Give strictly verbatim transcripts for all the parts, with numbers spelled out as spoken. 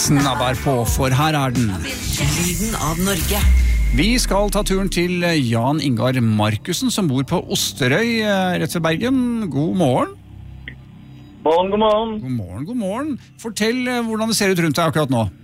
snabber på, for her er den. Lyden av Norge. Vi skal ta turen til Jan Ingar Markussen, som bor på Osterøy, rett ved Bergen. God morgen. Morgen, god morgen. God morgen, god morgen. Fortell hvordan det ser ut rundt deg akkurat nå.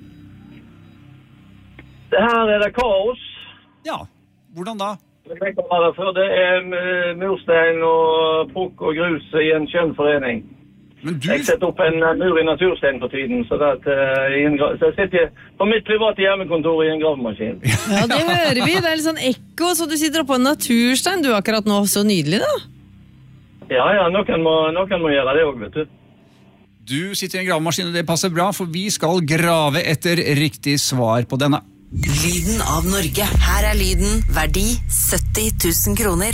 Det her er det kaos. Ja, hvordan da? Det er murstein og pukk og grus i en skjønn forening. Men du... Jeg setter opp en mur i naturstein på tiden, så, det, uh, så jeg sitter på mitt private hjemmekontor i en gravemaskin. Ja, det hører vi. Det er litt sånn ekko, så du sitter oppe på en naturstein. Du akkurat nå, så nydelig da. Ja, ja, noen må, noen må gjøre det også, vet du. Du sitter i en gravemaskin, og det passer bra, for vi skal grave etter riktig svar på denne. Lyden av Norge. Her er lyden, verdi sytti tusen kroner.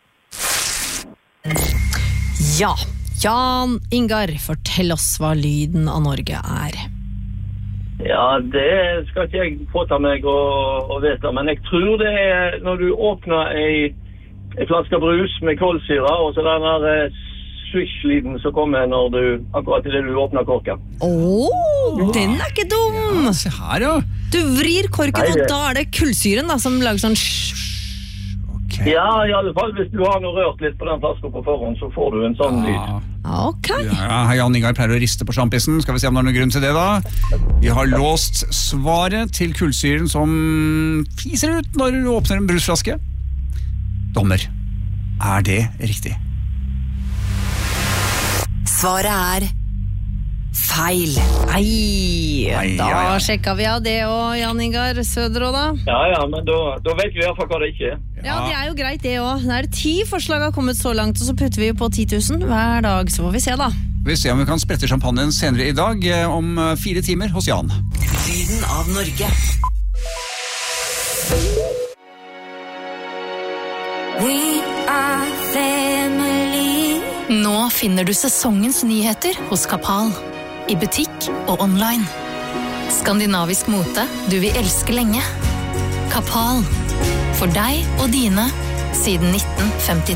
Ja, Jan Ingar, fortell oss hva lyden av Norge er. Ja, det skal ikke jeg påta meg å, å vite, men jeg tror det er når du åpner ei, ei flaske brus med kålsyra, og så den der swish-lyden som kommer når du, akkurat i det du åpner korken. Åh, den er ikke dum! Ja, se her, ja. Du vrir korken, og da er det kullsyren da, som lager sånn sh- Okay. Ja, i alle fall, hvis du har noe rørt litt på den flasken på forhånd, så får du en sånn lyd. Ja. Ok. Ja, Jan Ingar pleier å riste på sjampisen. Skal vi se om det er noen grunn til det da? Vi har låst svaret til kullsyren som fiser ut når du åpner en brusflaske. Dommer, er det riktig? Svaret er feil. Ei, Ei, da ja, ja. sjekket vi av det og Jan Ingar Søderå da. Ja, ja, men da, da vet vi i hvert fall hva det ikke er. Ja, det er jo greit det også. Det er ti forslag har kommet så langt, og så putter vi på ti tusen hver dag, så får vi se da. Vi ser om vi kan sprette champagnen senere i dag, eh, om fire timer hos Jan. Lyden av Norge. We are family. Nå finner du sesongens nyheter hos Kapal. I butikk og online. Skandinavisk mote du vil elske lenge. Kapal. For deg og dine siden nitten femtitre.